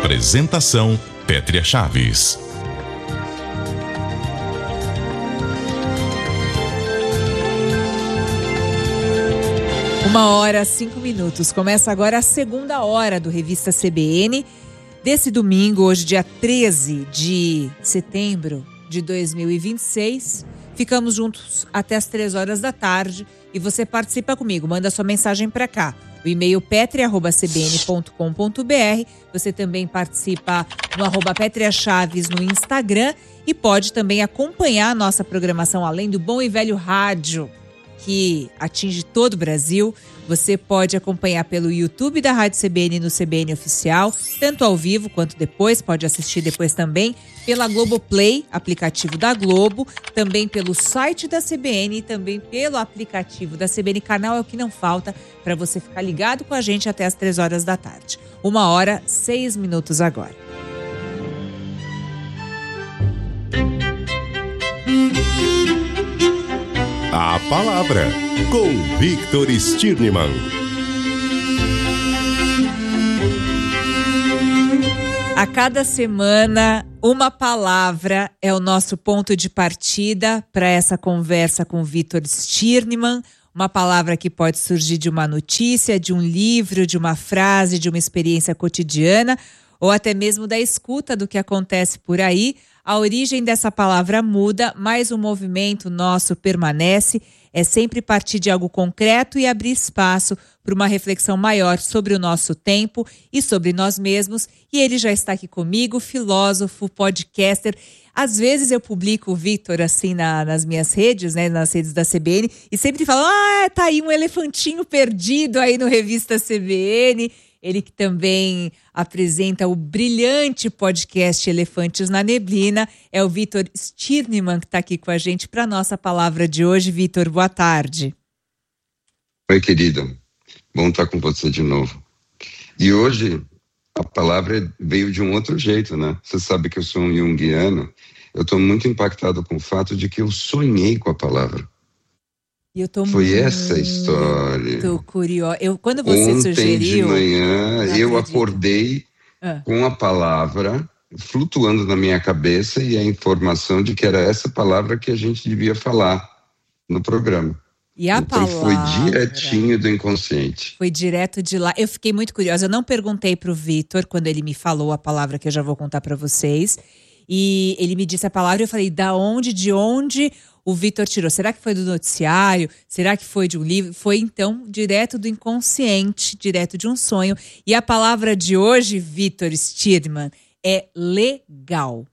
Apresentação: Pétria Chaves. Uma hora, 5 minutos. Começa agora a segunda hora do Revista CBN. Desse domingo, hoje, dia 13 de setembro de 2026. Ficamos juntos até as 3 horas da tarde e você participa comigo. Manda sua mensagem para cá. O e-mail petria@cbn.com.br. Você também participa no @petriachaves no Instagram e pode também acompanhar a nossa programação, além do bom e velho rádio, que atinge todo o Brasil. Você pode acompanhar pelo YouTube da Rádio CBN no CBN Oficial, tanto ao vivo quanto depois, pode assistir depois também pela Globoplay, aplicativo da Globo, também pelo site da CBN e também pelo aplicativo da CBN. Canal é o que não falta para você ficar ligado com a gente até as 3 horas da tarde. 1 hora, 6 minutos agora. A palavra com Victor Stirnemann. A cada semana, uma palavra é o nosso ponto de partida para essa conversa com Victor Stirnemann. Uma palavra que pode surgir de uma notícia, de um livro, de uma frase, de uma experiência cotidiana ou até mesmo da escuta do que acontece por aí. A origem dessa palavra muda, mas o movimento nosso permanece. É sempre partir de algo concreto e abrir espaço para uma reflexão maior sobre o nosso tempo e sobre nós mesmos. E ele já está aqui comigo, filósofo, podcaster. Às vezes eu publico o Victor assim nas minhas redes, né, nas redes da CBN, e sempre falo, tá aí um elefantinho perdido aí no Revista CBN. Ele que também apresenta o brilhante podcast Elefantes na Neblina. É o Victor Stirnemann que está aqui com a gente para a nossa palavra de hoje. Victor, boa tarde. Oi, querida. Bom estar com você de novo. E hoje a palavra veio de um outro jeito, né? Você sabe que eu sou um junguiano. Eu estou muito impactado com o fato de que eu sonhei com a palavra. Foi essa a história. Estou curiosa. Quando você Ontem sugeriu... de manhã eu acordei com a palavra flutuando na minha cabeça e a informação de que era essa palavra que a gente devia falar no programa. E a então palavra foi direitinho do inconsciente. Foi direto de lá. Eu fiquei muito curiosa. Eu não perguntei para o Victor quando ele me falou a palavra que eu já vou contar para vocês. E ele me disse a palavra e eu falei, de onde o Victor tirou? Será que foi do noticiário? Será que foi de um livro? Foi, então, direto do inconsciente, direto de um sonho. E a palavra de hoje, Victor Stirnemann, é legal.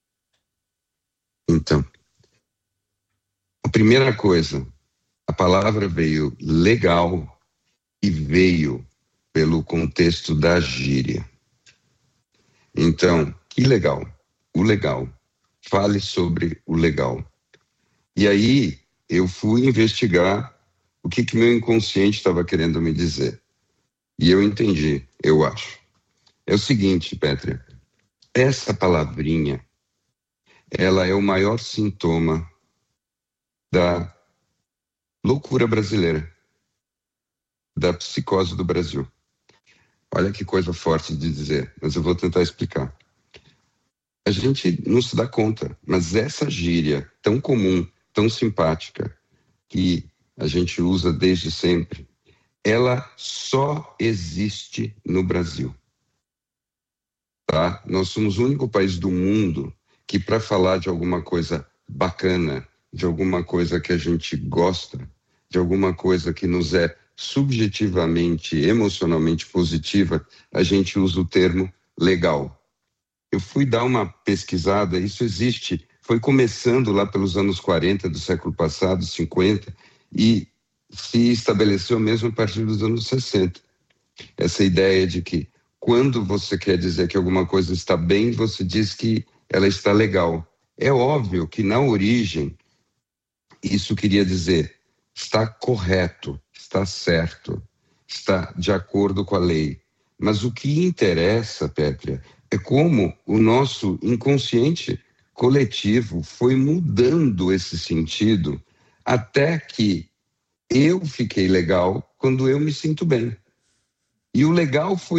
Então, a primeira coisa, a palavra veio legal e veio pelo contexto da gíria. Então, que legal. O legal. Fale sobre o legal. E aí, eu fui investigar o que meu inconsciente estava querendo me dizer. E eu entendi, eu acho. É o seguinte, Pétria. Essa palavrinha, ela é o maior sintoma da loucura brasileira, da psicose do Brasil. Olha que coisa forte de dizer, mas eu vou tentar explicar. A gente não se dá conta, mas essa gíria tão comum, tão simpática, que a gente usa desde sempre, ela só existe no Brasil. Tá? Nós somos o único país do mundo que, para falar de alguma coisa bacana, de alguma coisa que a gente gosta, de alguma coisa que nos é subjetivamente, emocionalmente positiva, a gente usa o termo legal. Eu fui dar uma pesquisada, isso existe, foi começando lá pelos anos 40 do século passado, 50, e se estabeleceu mesmo a partir dos anos 60. Essa ideia de que quando você quer dizer que alguma coisa está bem, você diz que ela está legal. É óbvio que na origem, isso queria dizer, está correto, está certo, está de acordo com a lei. Mas o que interessa, Pétria, é como o nosso inconsciente coletivo foi mudando esse sentido até que eu fiquei legal quando eu me sinto bem. E o legal foi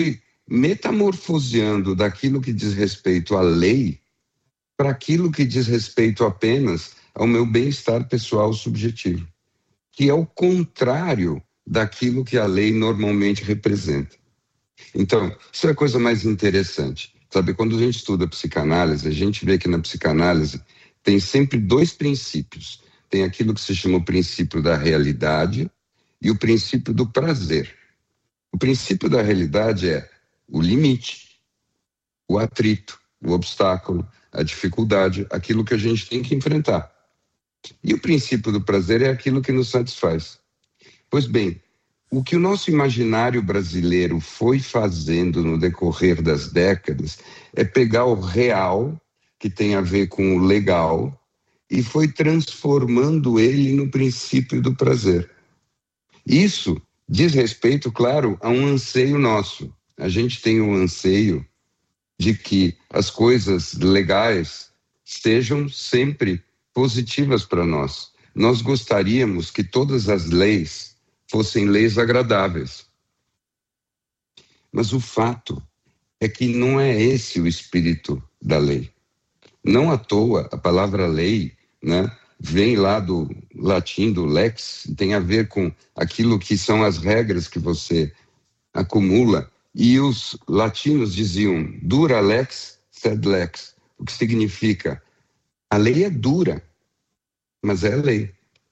metamorfoseando daquilo que diz respeito à lei para aquilo que diz respeito apenas ao meu bem-estar pessoal subjetivo, que é o contrário daquilo que a lei normalmente representa. Então, isso é a coisa mais interessante. Sabe, quando a gente estuda psicanálise, a gente vê que na psicanálise tem sempre dois princípios. Tem aquilo que se chama o princípio da realidade e o princípio do prazer. O princípio da realidade é o limite, o atrito, o obstáculo, a dificuldade, aquilo que a gente tem que enfrentar. E o princípio do prazer é aquilo que nos satisfaz. Pois bem, o que o nosso imaginário brasileiro foi fazendo no decorrer das décadas é pegar o real, que tem a ver com o legal, e foi transformando ele no princípio do prazer. Isso diz respeito, claro, a um anseio nosso. A gente tem um anseio de que as coisas legais sejam sempre positivas para nós. Nós gostaríamos que todas as leis fossem leis agradáveis. Mas o fato é que não é esse o espírito da lei. Não à toa, a palavra lei, né, vem lá do latim, do lex, tem a ver com aquilo que são as regras que você acumula. E os latinos diziam dura lex, sed lex, o que significa a lei é dura, mas é lei.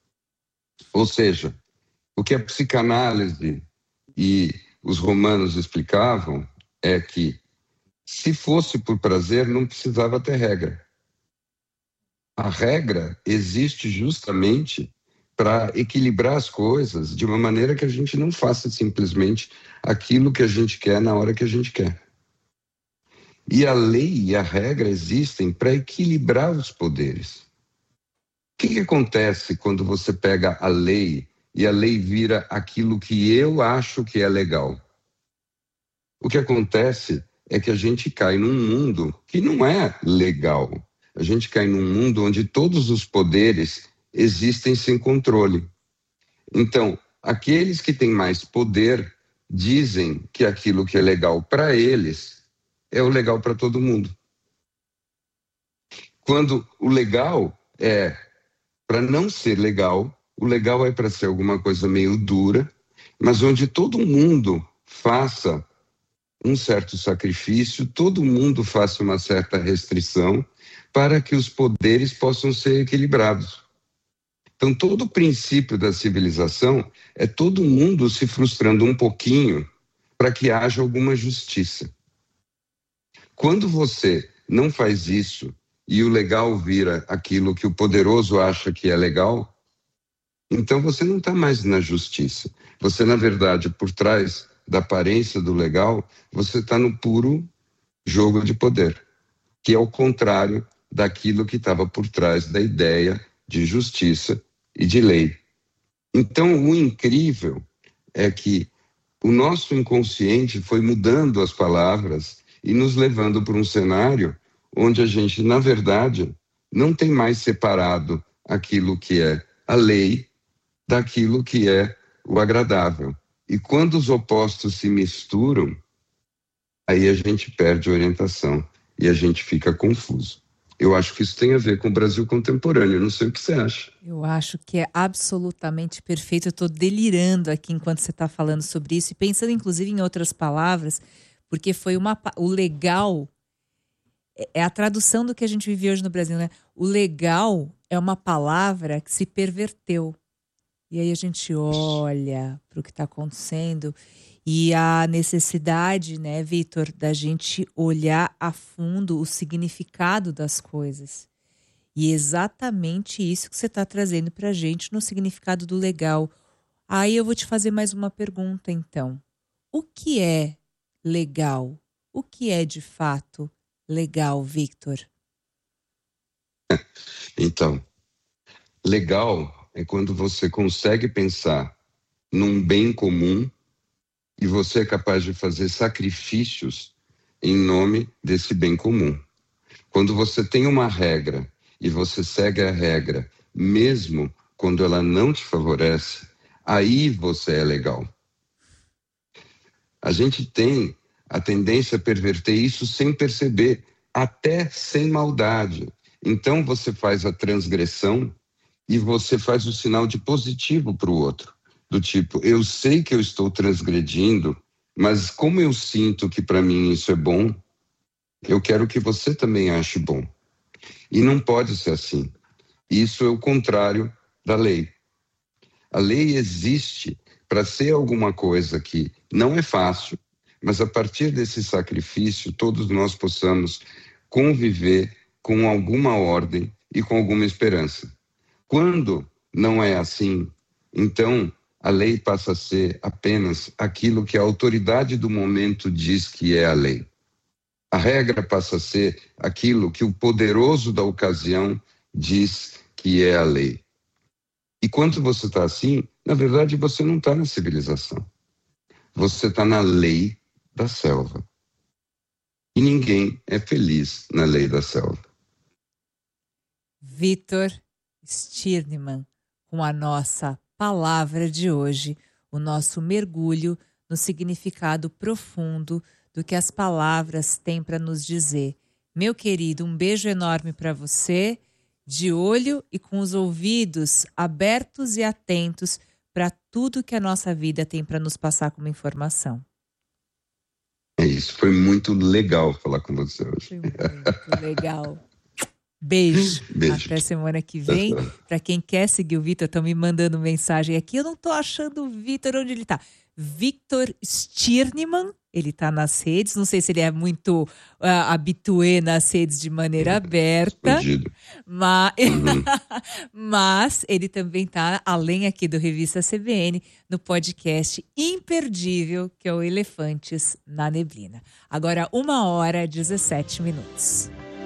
Ou seja, o que a psicanálise e os romanos explicavam é que se fosse por prazer, não precisava ter regra. A regra existe justamente para equilibrar as coisas de uma maneira que a gente não faça simplesmente aquilo que a gente quer na hora que a gente quer. E a lei e a regra existem para equilibrar os poderes. O que acontece quando você pega a lei e a lei vira aquilo que eu acho que é legal? O que acontece é que a gente cai num mundo que não é legal. A gente cai num mundo onde todos os poderes existem sem controle. Então, aqueles que têm mais poder dizem que aquilo que é legal para eles é o legal para todo mundo. Quando o legal é para não ser legal, o legal é para ser alguma coisa meio dura, mas onde todo mundo faça um certo sacrifício, todo mundo faça uma certa restrição para que os poderes possam ser equilibrados. Então, todo o princípio da civilização é todo mundo se frustrando um pouquinho para que haja alguma justiça. Quando você não faz isso e o legal vira aquilo que o poderoso acha que é legal, então você não está mais na justiça. Você, na verdade, por trás da aparência do legal, você está no puro jogo de poder, que é o contrário daquilo que estava por trás da ideia de justiça e de lei. Então, o incrível é que o nosso inconsciente foi mudando as palavras e nos levando para um cenário onde a gente, na verdade, não tem mais separado aquilo que é a lei daquilo que é o agradável. E quando os opostos se misturam, aí a gente perde a orientação e a gente fica confuso. Eu acho que isso tem a ver com o Brasil contemporâneo. Eu não sei o que você acha. Eu acho que é absolutamente perfeito. Eu estou delirando aqui enquanto você está falando sobre isso e pensando, inclusive, em outras palavras, porque foi o legal é a tradução do que a gente vive hoje no Brasil, né? O legal é uma palavra que se perverteu. E aí a gente olha para o que está acontecendo e a necessidade, né, Vitor, da gente olhar a fundo o significado das coisas. E exatamente isso que você está trazendo para a gente no significado do legal. Aí eu vou te fazer mais uma pergunta, então. O que é legal? O que é, de fato, legal, Victor? Então, legal é quando você consegue pensar num bem comum e você é capaz de fazer sacrifícios em nome desse bem comum. Quando você tem uma regra e você segue a regra, mesmo quando ela não te favorece, aí você é legal. A gente tem a tendência é perverter isso sem perceber, até sem maldade. Então você faz a transgressão e você faz o sinal de positivo para o outro. Do tipo, eu sei que eu estou transgredindo, mas como eu sinto que para mim isso é bom, eu quero que você também ache bom. E não pode ser assim. Isso é o contrário da lei. A lei existe para ser alguma coisa que não é fácil, mas a partir desse sacrifício, todos nós possamos conviver com alguma ordem e com alguma esperança. Quando não é assim, então a lei passa a ser apenas aquilo que a autoridade do momento diz que é a lei. A regra passa a ser aquilo que o poderoso da ocasião diz que é a lei. E quando você está assim, na verdade você não está na civilização. Você está na lei da selva. E ninguém é feliz na lei da selva. Vitor Stirnemann, com a nossa palavra de hoje, o nosso mergulho no significado profundo do que as palavras têm para nos dizer. Meu querido, um beijo enorme para você, de olho e com os ouvidos abertos e atentos para tudo que a nossa vida tem para nos passar como informação. É isso, foi muito legal falar com você hoje. Foi muito legal. Beijo. Até semana que vem. Para quem quer seguir o Vitor, estão me mandando mensagem aqui. Eu não estou achando o Vitor onde ele está. Vitor Stirnemann, ele está nas redes. Não sei se ele é muito habitué nas redes de maneira aberta. Mas ele também está, além aqui do Revista CBN, no podcast imperdível, que é o Elefantes na Neblina. Agora, 1h17.